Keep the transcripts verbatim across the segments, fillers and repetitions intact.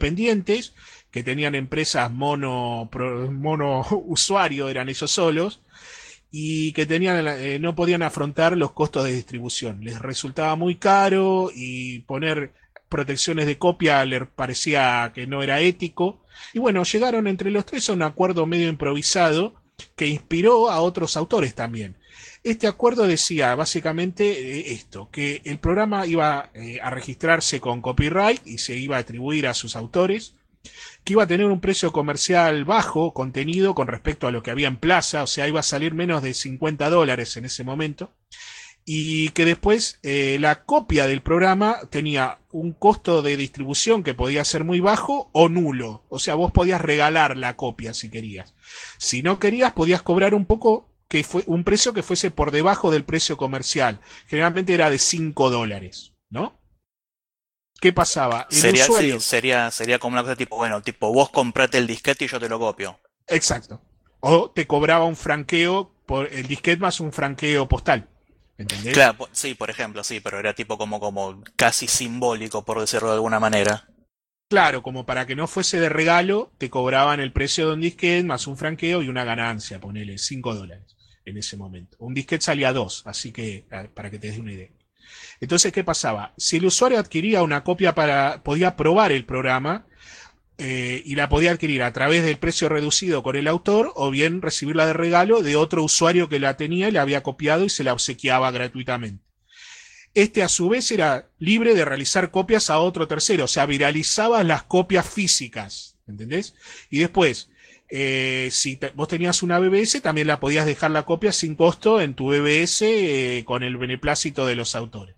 pendientes, que tenían empresas mono, mono usuario, eran ellos solos, y que tenían, eh, no podían afrontar los costos de distribución. Les resultaba muy caro y poner protecciones de copia les parecía que no era ético. Y bueno, llegaron entre los tres a un acuerdo medio improvisado que inspiró a otros autores también. Este acuerdo decía básicamente eh, esto, que el programa iba eh, a registrarse con copyright y se iba a atribuir a sus autores, que iba a tener un precio comercial bajo, contenido con respecto a lo que había en plaza, o sea, iba a salir menos de cincuenta dólares en ese momento, y que después eh, la copia del programa tenía un costo de distribución que podía ser muy bajo o nulo, o sea, vos podías regalar la copia si querías. Si no querías, podías cobrar un poco, que fue un precio que fuese por debajo del precio comercial, generalmente era de cinco dólares, ¿no? ¿Qué pasaba? El Sería, sí, usuario. sería, sería como una cosa tipo, bueno, tipo, vos comprate el disquete y yo te lo copio. Exacto. O te cobraba un franqueo por el disquete más un franqueo postal. ¿Entendés? Claro, po- sí, por ejemplo, sí, pero era tipo como, como casi simbólico, por decirlo de alguna manera. Claro, como para que no fuese de regalo, te cobraban el precio de un disquete más un franqueo y una ganancia, ponele cinco dólares en ese momento. Un disquete salía dos, así que para que te des una idea. Entonces, ¿qué pasaba? Si el usuario adquiría una copia para, podía probar el programa, eh, y la podía adquirir a través del precio reducido con el autor o bien recibirla de regalo de otro usuario que la tenía y la había copiado y se la obsequiaba gratuitamente. Este a su vez era libre de realizar copias a otro tercero, o sea, viralizaba las copias físicas, ¿entendés? Y después, eh, si te, vos tenías una B B S, también la podías dejar la copia sin costo en tu B B S eh, con el beneplácito de los autores.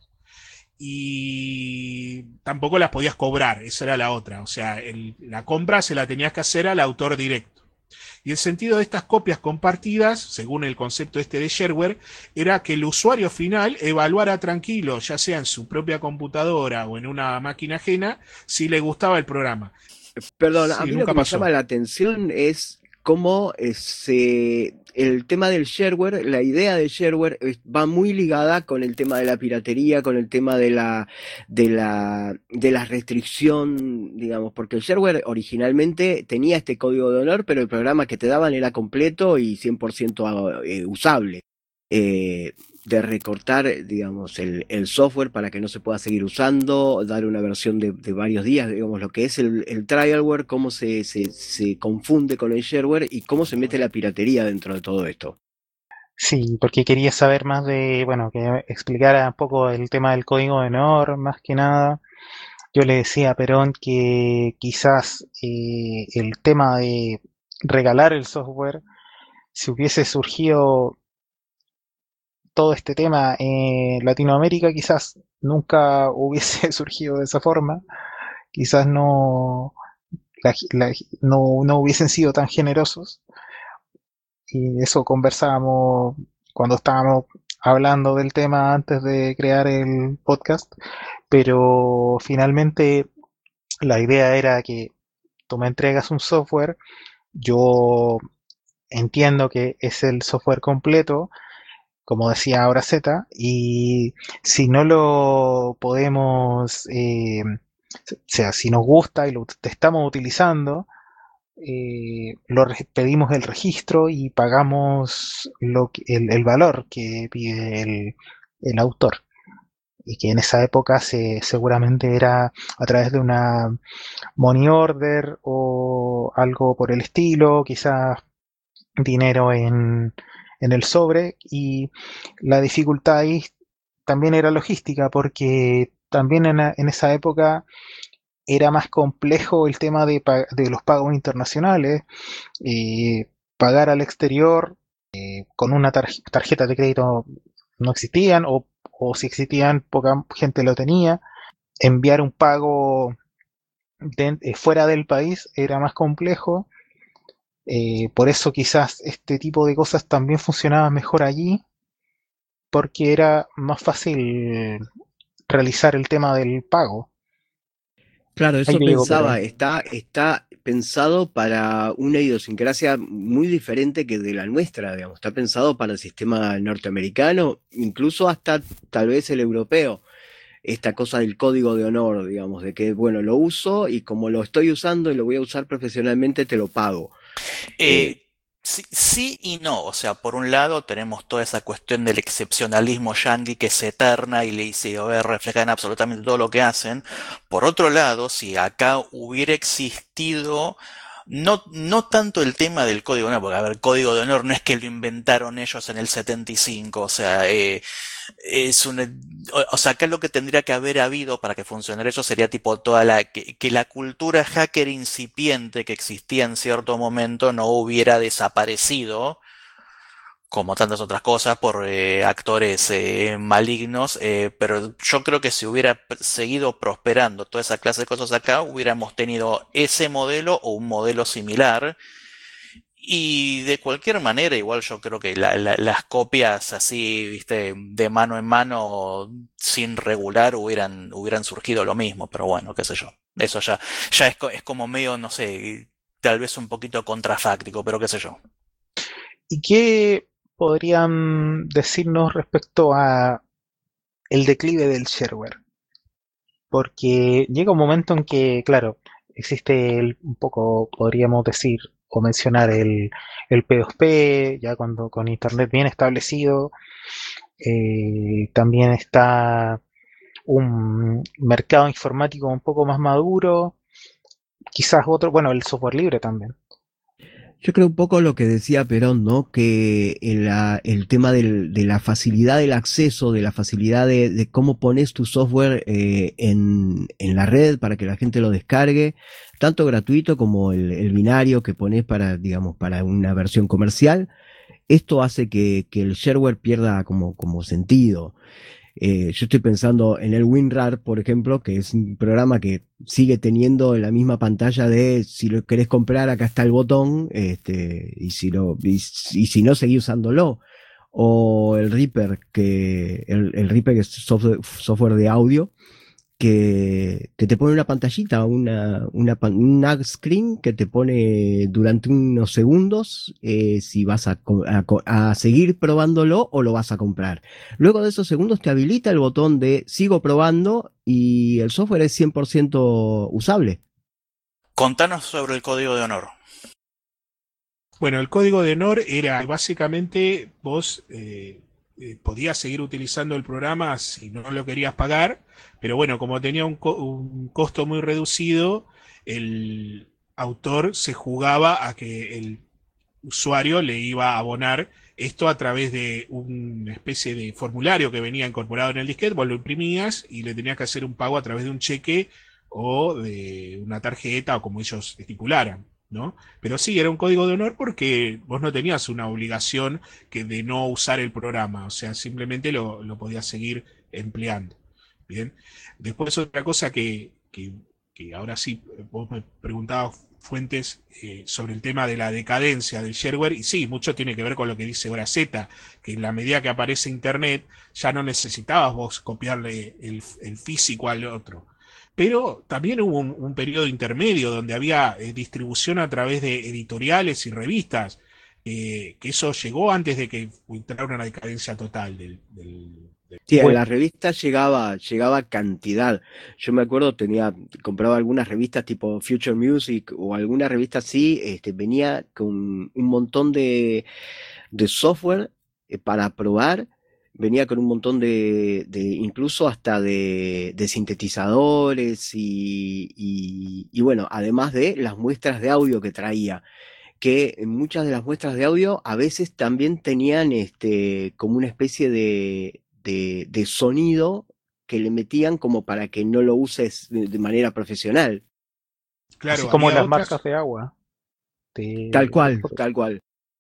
Y tampoco las podías cobrar, esa era la otra, o sea, el, la compra se la tenías que hacer al autor directo. Y el sentido de estas copias compartidas, según el concepto este de shareware, era que el usuario final evaluara tranquilo, ya sea en su propia computadora o en una máquina ajena, si le gustaba el programa. Perdón, a Sí, mí lo nunca que me llama pasó. la atención es cómo eh, se, el tema del shareware, la idea del shareware es- va muy ligada con el tema de la piratería, con el tema de la, de la, de la restricción, digamos, porque el shareware originalmente tenía este código de honor, pero el programa que te daban era completo y cien por ciento eh, usable. Eh, de recortar, digamos, el, el software para que no se pueda seguir usando, dar una versión de, de varios días, digamos, lo que es el, el trialware, cómo se, se, se confunde con el shareware y cómo se mete la piratería dentro de todo esto. Sí, porque quería saber más de, bueno, que explicara un poco el tema del código de honor, más que nada. Yo le decía a Perón que quizás eh, el tema de regalar el software, si hubiese surgido todo este tema en Latinoamérica, quizás nunca hubiese surgido de esa forma, quizás no, la- la- no, no hubiesen sido tan generosos. Y eso conversábamos cuando estábamos hablando del tema antes de crear el podcast, pero finalmente la idea era que tú me entregas un software, yo entiendo que es el software completo, como decía ahora Z, y si no lo podemos, eh, o sea, si nos gusta y lo estamos utilizando, eh, lo pedimos el registro y pagamos lo que, el, el, valor que pide el, el, autor. Y que en esa época se, seguramente era a través de una money order o algo por el estilo, quizás dinero en, en el sobre. Y la dificultad ahí también era logística, porque también en, en esa época era más complejo el tema de, de los pagos internacionales, eh, pagar al exterior eh, con una tar- tarjeta de crédito no existían, o, o si existían, poca gente lo tenía. Enviar un pago de, eh, fuera del país era más complejo, eh, por eso quizás este tipo de cosas también funcionaban mejor allí, porque era más fácil realizar el tema del pago. Claro, Ahí eso le llegó pensaba, Perón. está, está pensado para una idiosincrasia muy diferente que de la nuestra, digamos, está pensado para el sistema norteamericano, incluso hasta tal vez el europeo. esta cosa del código de honor, digamos, de que, bueno, lo uso y como lo estoy usando y lo voy a usar profesionalmente, te lo pago. Eh, Eh, sí, sí y no. O sea, por un lado tenemos toda esa cuestión del excepcionalismo yanqui que es eterna y le se ve reflejada en absolutamente todo lo que hacen. Por otro lado, si acá hubiera existido no, no tanto el tema del código de honor, porque a ver, el código de honor no es que lo inventaron ellos en el setenta y cinco, o sea, eh, es un, o, o sea, acá lo que tendría que haber habido para que funcionara eso sería tipo toda la, que, que la cultura hacker incipiente que existía en cierto momento no hubiera desaparecido, como tantas otras cosas, por eh, actores eh, malignos, eh, pero yo creo que si hubiera p- seguido prosperando toda esa clase de cosas acá, hubiéramos tenido ese modelo o un modelo similar. Y de cualquier manera, igual yo creo que la- la- las copias así, viste, de mano en mano, sin regular, hubieran, hubieran surgido lo mismo, pero bueno, qué sé yo. Eso ya, ya es, co- es como medio, no sé, tal vez un poquito contrafáctico, pero qué sé yo. ¿Y qué podrían decirnos respecto a el declive del shareware? Porque llega un momento en que, claro, existe el- un poco, podríamos decir o mencionar el, el P dos P, ya cuando con Internet bien establecido, eh, también está un mercado informático un poco más maduro, quizás otro, bueno, el software libre también. Yo creo un poco lo que decía Perón, ¿no? Que el, la- el tema del- de la facilidad del acceso, de la facilidad de, de cómo pones tu software eh, en, en la red para que la gente lo descargue, tanto gratuito como el, el binario que pones para, digamos, para una versión comercial, esto hace que, que el shareware pierda como, como sentido. Eh, yo estoy pensando en el WinRAR, por ejemplo, que es un programa que sigue teniendo la misma pantalla de si lo querés comprar, acá está el botón, este, y si lo, y, y si no, seguí usándolo. O el Reaper, que el, el Reaper que es software, software de audio, que, que te pone una pantallita, una, una, una screen que te pone durante unos segundos eh, si vas a, a, a, seguir probándolo o lo vas a comprar. Luego de esos segundos te habilita el botón de sigo probando y el software es cien por ciento usable. Contanos sobre el código de honor. Bueno, el código de honor era básicamente vos eh, eh, podías seguir utilizando el programa si no lo querías pagar, pero bueno, como tenía un, co un costo muy reducido, el autor se jugaba a que el usuario le iba a abonar esto a través de una especie de formulario que venía incorporado en el disquete, vos lo imprimías y le tenías que hacer un pago a través de un cheque o de una tarjeta o como ellos estipularan, ¿no? Pero sí, era un código de honor porque vos no tenías una obligación que de no usar el programa, o sea, simplemente lo, lo podías seguir empleando. Bien. Después otra cosa que, que, que ahora sí, vos me preguntabas fuentes eh, sobre el tema de la decadencia del shareware, y sí, mucho tiene que ver con lo que dice Horazeta, que en la medida que aparece Internet, ya no necesitabas vos copiarle el, el físico al otro. Pero también hubo un, un periodo intermedio donde había eh, distribución a través de editoriales y revistas, eh, que eso llegó antes de que entrara una decadencia total del, del, del... Sí, a Bueno, las revistas llegaba, llegaba cantidad. Yo me acuerdo, tenía, compraba algunas revistas tipo Future Music o alguna revista así, este, venía con un montón de, de software eh, para probar, venía con un montón de, de incluso hasta de, de sintetizadores y, y, y bueno, además de las muestras de audio que traía, que en muchas de las muestras de audio a veces también tenían este, como una especie de, de, de sonido que le metían como para que no lo uses de, de manera profesional. así Claro, como había las marcas otras. de agua. Tal De, cual, tal cual.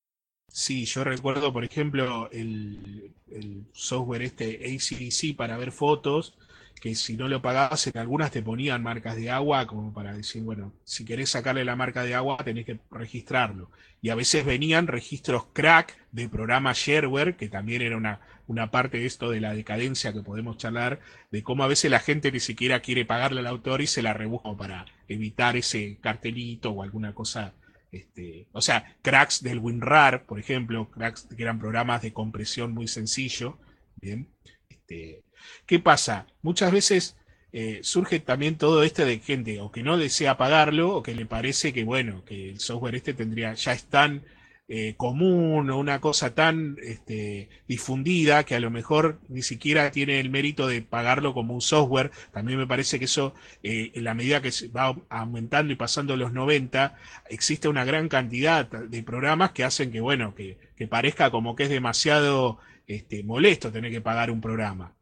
Sí, yo recuerdo, por ejemplo, el, el software este A C D C para ver fotos, que si no lo pagabas, en algunas te ponían marcas de agua, como para decir, bueno, si querés sacarle la marca de agua, tenés que registrarlo. Y a veces venían registros crack de programa shareware, que también era una, una parte de esto de la decadencia que podemos charlar, de cómo a veces la gente ni siquiera quiere pagarle al autor y se la rebusca para evitar ese cartelito o alguna cosa este, o sea, cracks del WinRAR, por ejemplo, cracks que eran programas de compresión muy sencillo, bien, Este, ¿qué pasa? Muchas veces eh, surge también todo este de gente o que no desea pagarlo o que le parece que, bueno, que el software este tendría, ya es tan eh, común o una cosa tan este, difundida que a lo mejor ni siquiera tiene el mérito de pagarlo como un software. También me parece que eso, eh, en la medida que se va aumentando y pasando los noventa, existe una gran cantidad de programas que hacen que, bueno, que, que parezca como que es demasiado este, molesto tener que pagar un programa.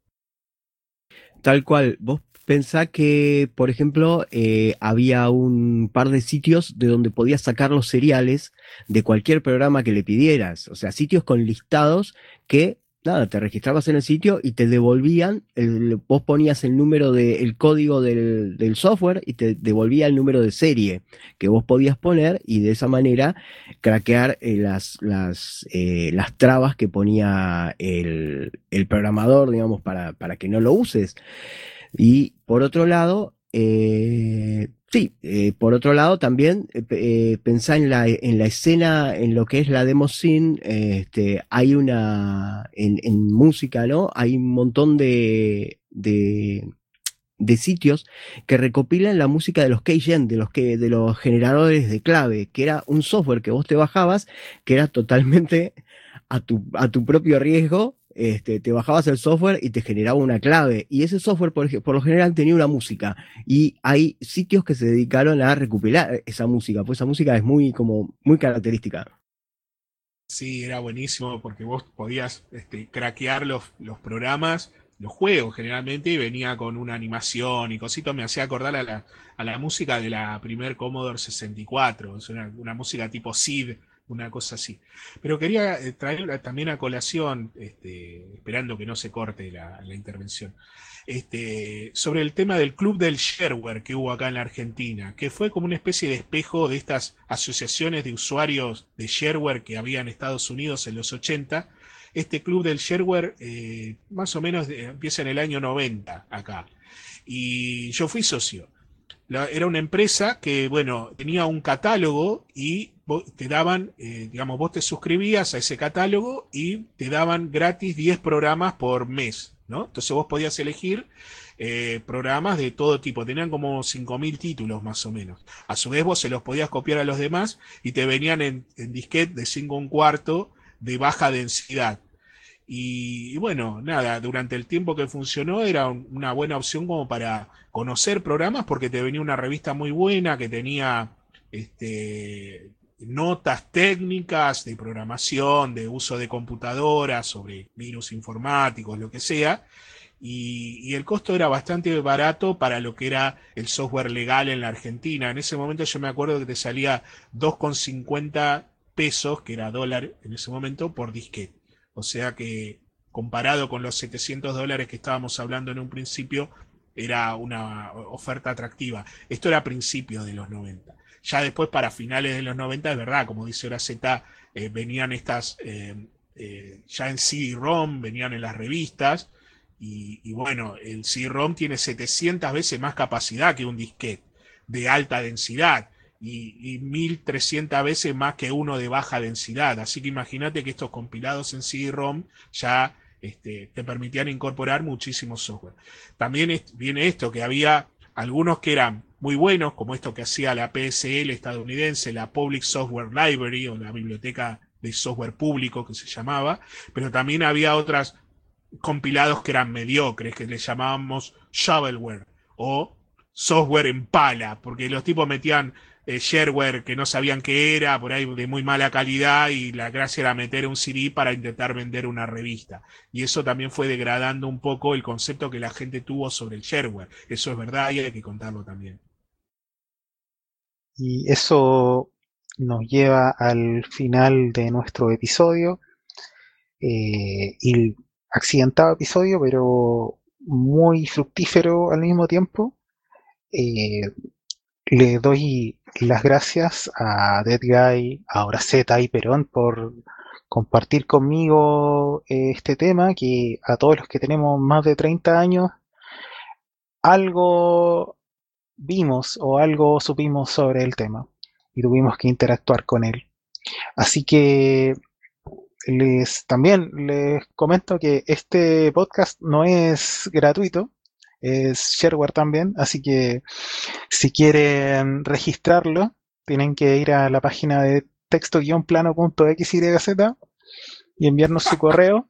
Tal cual, vos pensás que, por ejemplo, eh, había un par de sitios de donde podías sacar los seriales de cualquier programa que le pidieras, o sea, sitios con listados que, nada, te registrabas en el sitio y te devolvían, el, vos ponías el número de, el código del, del software y te devolvía el número de serie que vos podías poner y de esa manera craquear eh, las, las, eh, las trabas que ponía el, el programador, digamos, para, para que no lo uses. Y por otro lado, eh, sí, eh, por otro lado también eh, eh, pensá en la, en la escena, en lo que es la demo scene, eh, este, hay una, en, en música, ¿no? Hay un montón de, de, de sitios que recopilan la música de los keygen, de los que, de los generadores de clave, que era un software que vos te bajabas, que era totalmente a tu, a tu propio riesgo. Este, te bajabas el software y te generaba una clave. Y ese software, por, ej- por lo general, tenía una música. Y hay sitios que se dedicaron a recopilar esa música, pues esa música es muy, como, muy característica. Sí, era buenísimo porque vos podías este, craquear los, los programas, los juegos generalmente, y venía con una animación y cositas. Me hacía acordar a la, a la música de la primer Commodore sesenta y cuatro, es una, una música tipo S I D, una cosa así. Pero quería eh, traer también a colación, este, esperando que no se corte la, la intervención, este, sobre el tema del club del shareware que hubo acá en la Argentina, que fue como una especie de espejo de estas asociaciones de usuarios de shareware que había en Estados Unidos en los ochenta. Este club del shareware eh, más o menos eh, empieza en el año noventa acá. Y yo fui socio. La, era una empresa que, bueno, tenía un catálogo y te daban, eh, digamos, vos te suscribías a ese catálogo y te daban gratis diez programas por mes, ¿no? Entonces vos podías elegir eh, programas de todo tipo, tenían como cinco mil títulos más o menos. A su vez vos se los podías copiar a los demás y te venían en, en disquete de cinco un cuarto de baja densidad. Y, y, bueno, nada, durante el tiempo que funcionó era un, una buena opción como para conocer programas porque te venía una revista muy buena que tenía este, notas técnicas de programación, de uso de computadoras, sobre virus informáticos, lo que sea. Y, y el costo era bastante barato para lo que era el software legal en la Argentina. En ese momento yo me acuerdo que te salía dos con cincuenta pesos, que era dólar en ese momento, por disquete. O sea que comparado con los setecientos dólares que estábamos hablando en un principio, era una oferta atractiva. Esto era a principios de los noventa. Ya después, para finales de los noventa, es verdad, como dice ahora Z, eh, venían estas, eh, eh, ya en C D-ROM, venían en las revistas, y, y bueno, el C D-ROM tiene setecientas veces más capacidad que un disquete de alta densidad y, y mil trescientas veces más que uno de baja densidad. Así que imagínate que estos compilados en C D-ROM ya este, te permitían incorporar muchísimo software. También es, viene esto, que había algunos que eran muy buenos, como esto que hacía la P S L estadounidense, la Public Software Library, o la biblioteca de software público que se llamaba, pero también había otras compilados que eran mediocres, que le llamábamos shovelware o software en pala, porque los tipos metían eh, shareware que no sabían qué era, por ahí de muy mala calidad, y la gracia era meter un C D para intentar vender una revista. Y eso también fue degradando un poco el concepto que la gente tuvo sobre el shareware. Eso es verdad y hay que contarlo también. Y eso nos lleva al final de nuestro episodio. Eh, y accidentado episodio, pero muy fructífero al mismo tiempo. Eh, le doy las gracias a Dead Guy, a Horaceta y Perón por compartir conmigo eh, este tema, que a todos los que tenemos más de treinta años, algo vimos o algo supimos sobre el tema y tuvimos que interactuar con él. Así que les también les comento que este podcast no es gratuito, es shareware también, así que si quieren registrarlo, tienen que ir a la página de texto-plano punto xyz y enviarnos su correo.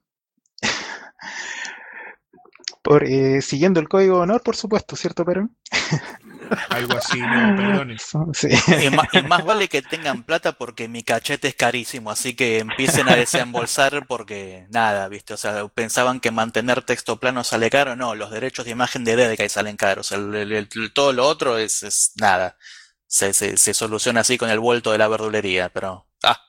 Por, eh, siguiendo el código de honor, por supuesto, ¿cierto, Perón? Algo así, no, perdones. Sí. Y más, y más vale que tengan plata porque mi cachete es carísimo, así que empiecen a desembolsar porque nada, ¿viste? O sea, pensaban que mantener texto plano sale caro, no, los derechos de imagen de Dedecay salen caros, el, el, el, todo lo otro es, es nada, se, se, se soluciona así con el vuelto de la verdulería, pero...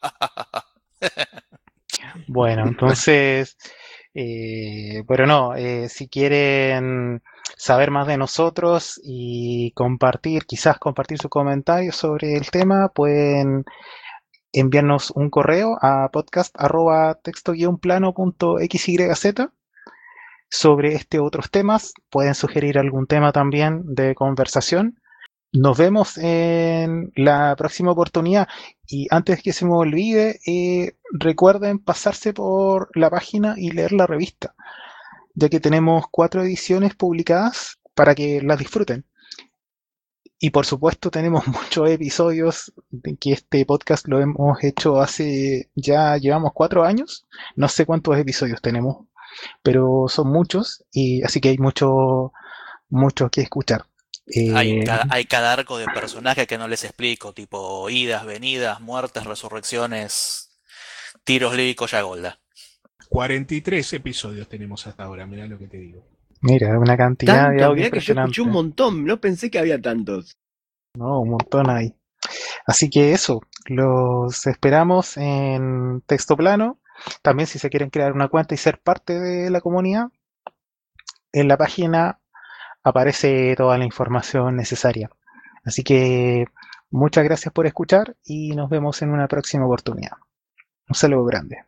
Bueno, entonces, eh, pero no, eh, si quieren saber más de nosotros y compartir, quizás compartir sus comentarios sobre el tema, pueden enviarnos un correo a podcast arroba texto-plano punto xyz sobre este otros temas. Pueden sugerir algún tema también de conversación. Nos vemos en la próxima oportunidad y antes que se me olvide, eh, recuerden pasarse por la página y leer la revista, ya que tenemos cuatro ediciones publicadas para que las disfruten. Y por supuesto tenemos muchos episodios, de que este podcast lo hemos hecho hace, ya llevamos cuatro años, no sé cuántos episodios tenemos, pero son muchos y así que hay mucho, mucho que escuchar. Hay, Eh, cada, hay cada arco de personaje que no les explico, tipo idas, venidas, muertes, resurrecciones, tiros líricos y Golda. cuarenta y tres episodios tenemos hasta ahora, mirá lo que te digo. Mira, una cantidad de Tanto, audio mirá que yo impresionante. escuché un montón, no pensé que había tantos. No, un montón ahí. Así que eso, los esperamos en Texto Plano. También si se quieren crear una cuenta y ser parte de la comunidad, en la página aparece toda la información necesaria. Así que muchas gracias por escuchar y nos vemos en una próxima oportunidad. Un saludo grande.